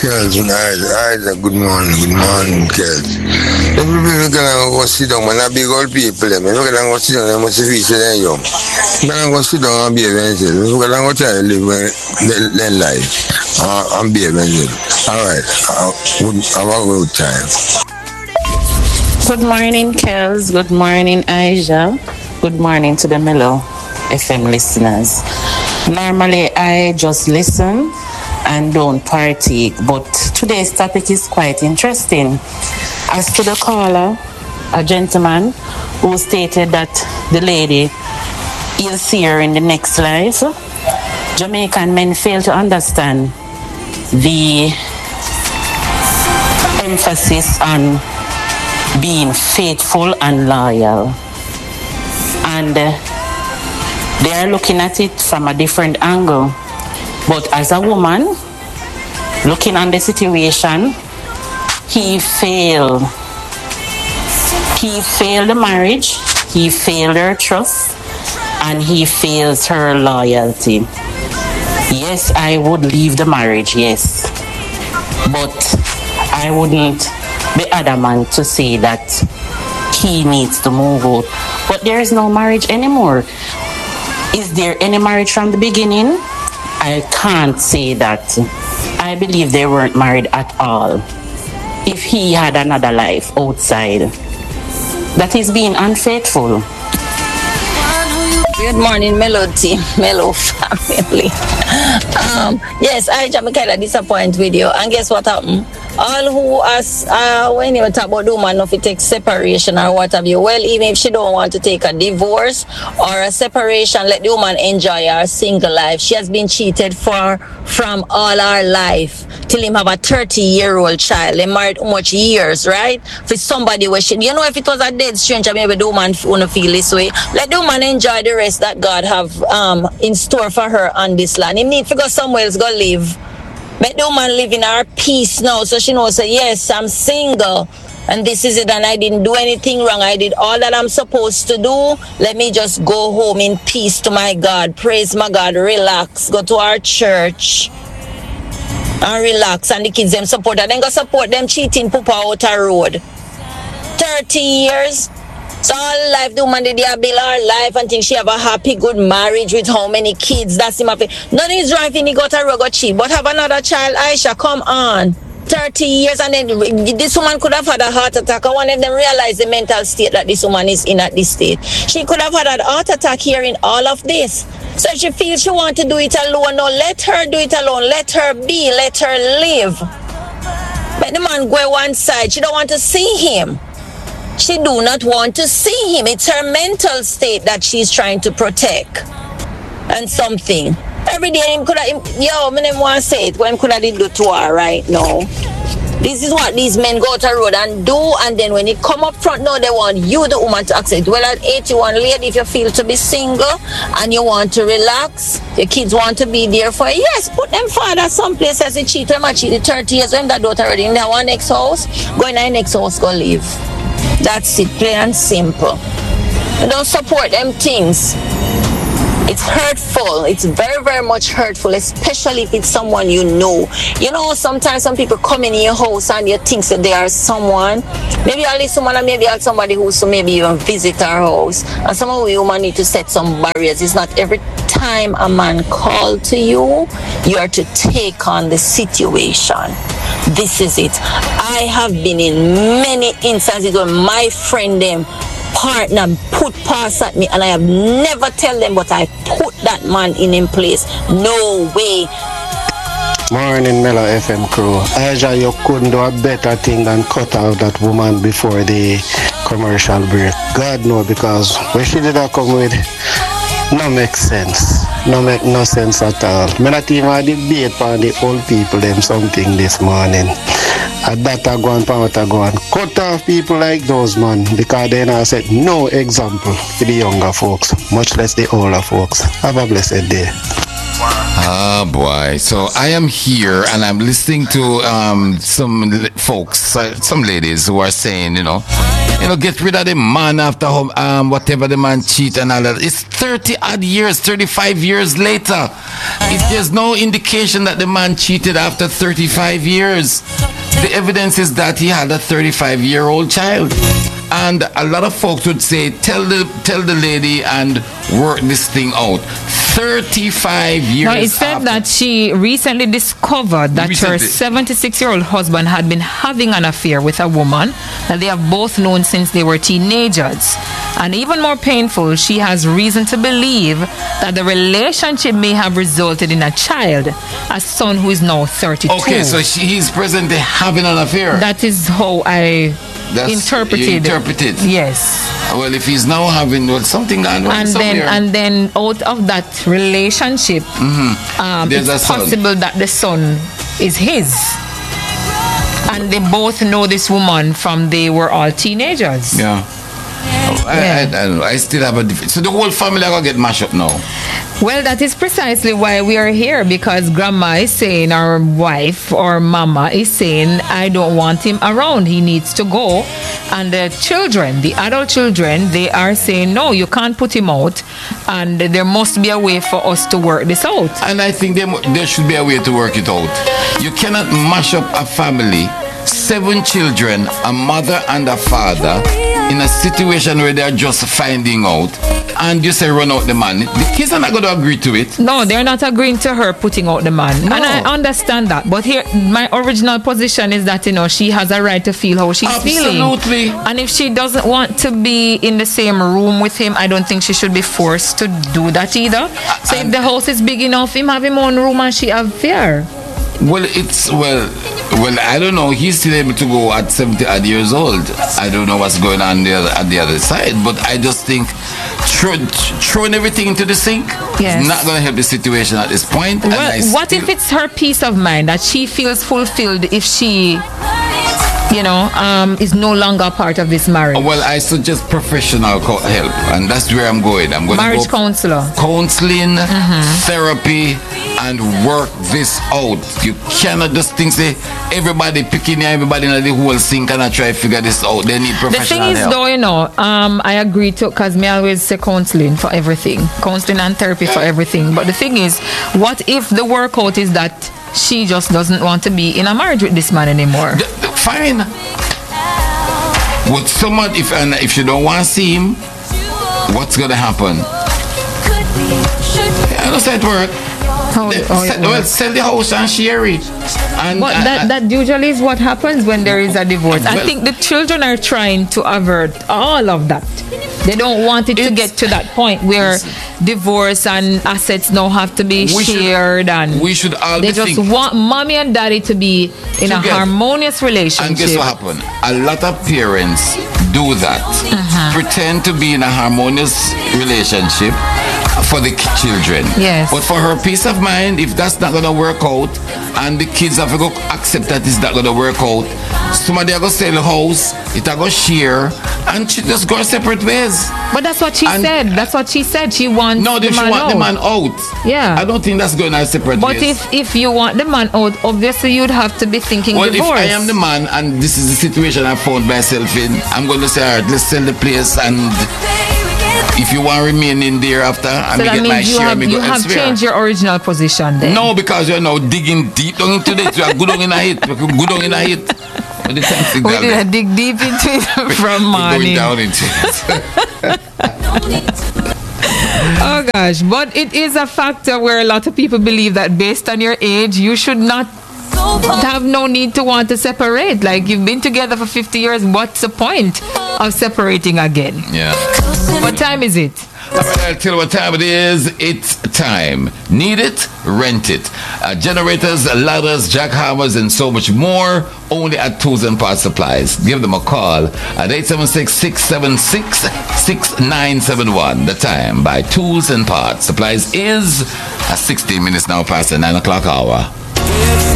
Girls, good morning, girls. Everybody can go sit down, man. I big old people, man. Look at them go sit down, they must be saying, yo. Man, go sit down and be eventually. Look at them go try to live their life and be eventually. All right, have a good time. Good morning, Kels. Good morning, Aisha. Good morning to the Mellow FM listeners. Normally, I just listen and don't partake, but today's topic is quite interesting. As to the caller, a gentleman who stated that the lady will see her in the next life, Jamaican men fail to understand the emphasis on being faithful and loyal. And they are looking at it from a different angle. But as a woman, looking on the situation, he failed. He failed the marriage, he failed her trust, and he fails her loyalty. Yes, I would leave the marriage, yes. But I wouldn't be adamant to say that he needs to move out. But there is no marriage anymore. Is there any marriage from the beginning? I can't say that. I believe they weren't married at all. If he had another life outside, that is being unfaithful. Good morning, Melody, Mellow family. Yes, I am kind of disappointed with you. And guess what happened? All who ask, when you talk about the woman, if it takes separation or what have you, well, even if she don't want to take a divorce or a separation, let the woman enjoy her single life. She has been cheated from all her life till him have a 30-year-old child. They married how much years, right? For somebody where she, you know, if it was a dead stranger, maybe the woman wouldn't feel this way. Let the woman enjoy the rest that God have in store for her on this land. He need to go somewhere else, go live. Let the woman live in her peace now, so she knows, yes, I'm single, and this is it, and I didn't do anything wrong. I did all that I'm supposed to do. Let me just go home in peace to my God. Praise my God, relax, go to our church, and relax, and the kids, them support her. Then go support them cheating Papa out the road. 30 years. So all life, the woman did build her life and think she have a happy, good marriage with how many kids. That's him happy. Nothing is wrong if he got a rogo cheap. But have another child, Aisha, come on. 30 years and then this woman could have had a heart attack. I want them realize the mental state that this woman is in at this stage. She could have had a heart attack hearing all of this. So if she feels she wants to do it alone, no, let her do it alone. Let her be, let her live. But the man go one side. She don't want to see him. She do not want to see him. It's her mental state that she's trying to protect. And something. Every day him could have, yo, I didn't want to say it, when him could have did do to her right now. This is what these men go to the road and do, and then when they come up front now, they want you, the woman, to accept. Well, at 81, lady, if you feel to be single and you want to relax, your kids want to be there for you, yes, put them father someplace as a cheat. Them a cheat 30 years when that daughter already in their one next house, go in the next house, go live. That's it, plain and simple. You don't support them things. It's hurtful. It's very, very much hurtful, especially if it's someone you know. You know, sometimes some people come in your house and you think that they are someone. Maybe I'll leave someone, or maybe I'll somebody who's maybe even visit our house. And some of you might need to set some barriers. It's not every time a man calls to you, you are to take on the situation. This is it. I have been in many instances where my friend them partner put pass at me and I have never tell them, but I put that man in place. No way. Morning, Mellow FM crew. Aja, you couldn't do a better thing than cut out that woman before the commercial break. God know, because when she did that come with, no make sense. No make no sense at all. Me not even debate for the old people them something this morning. And that are going, power going. Cut off people like those, man, because they now set no example for the younger folks, much less the older folks. Have a blessed day. Ah, boy. So I am here and I'm listening to some folks, some ladies who are saying, you know, get rid of the man after whatever the man cheat and all that. It's 30 odd years, 35 years later. If there's no indication that the man cheated after 35 years, the evidence is that he had a 35-year-old child. And a lot of folks would say, tell the lady and work this thing out. 35 years. Now, it said that she recently discovered that her 76-year-old husband had been having an affair with a woman that they have both known since they were teenagers. And even more painful, she has reason to believe that the relationship may have resulted in a child, a son who is now 32. Okay, so he's presently having an affair. That is how I interpreted it. Yes. Well, if he's now having something going on somewhere. And then out of that relationship, it's possible that the son is his. And they both know this woman from they were all teenagers. Yeah. I don't know. I still have a difference. So the whole family are going to get mashed up now. Well, that is precisely why we are here, because grandma is saying, our wife or mama is saying, I don't want him around. He needs to go. And the children, the adult children, they are saying, no, you can't put him out. And there must be a way for us to work this out. And I think there should be a way to work it out. You cannot mash up a family, 7 children, a mother and a father, in a situation where they're just finding out, and you say run out the man. The kids are not going to agree to it. No, they're not agreeing to her putting out the man. No. And I understand that. But here, my original position is that, she has a right to feel how she's feeling. Absolutely. And if she doesn't want to be in the same room with him, I don't think she should be forced to do that either. So if the house is big enough, him have him own room and she have fear. Well, I don't know. He's still able to go at 70 odd years old. I don't know what's going on there at the other side, but I just think throwing everything into the sink is not going to help the situation at this point. Well, what if it's her peace of mind that she feels fulfilled if she is no longer a part of this marriage? Well, I suggest professional help, and that's where I'm going. I'm going marriage to go counselor, counseling, therapy, and work this out. You cannot just think say everybody picking everybody in the whole sink and I try to figure this out. They need professional help. The thing is, though, I agree to, because me always say counseling for everything, counseling and therapy for everything. But the thing is, what if the workout is that she just doesn't want to be in a marriage with this man anymore? Fine. With someone, if she don't want to see him, what's gonna happen? I don't say it work. Sell the house and share it. And that usually is what happens when there is a divorce. I think the children are trying to avert all of that. They don't want it to get to that point where divorce and assets now have to be shared, and we should all they just want mommy and daddy to be in a harmonious relationship. And guess what happened? A lot of parents do that. Pretend to be in a harmonious relationship for the children. Yes. But for her peace of mind, if that's not gonna work out, and the kids have to go accept that it's not gonna work out, somebody are gonna sell the house, it are gonna share, and she just go separate ways. But that's what she said. That's what she said. She wants the man out. Yeah. I don't think that's going to separate ways. But if you want the man out, obviously you'd have to be thinking divorce. Well, if I am the man and this is the situation I found myself in, I'm going to say, all right, let's sell the place, and if you want to remain in there after, and so get my share, you have changed your original position then. No, because you're now digging deep down into it. You are good on in a hit. Good on in a hit. We did dig deep into it from morning. Going down into it. Oh gosh, but it is a factor where a lot of people believe that based on your age, you should not have no need to want to separate. Like, you've been together for 50 years, what's the point of separating again? Yeah. What time is it? I'll tell you what time it is. It's time. Need it? Rent it. Generators, ladders, jackhammers, and so much more. Only at Tools and Parts Supplies. Give them a call at 876-676-6971. The time by Tools and Parts Supplies is 16 minutes now past the 9 o'clock hour.